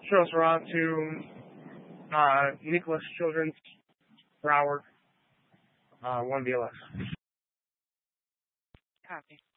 shows are on to Nicholas Children's Broward 1 BLS. Copy.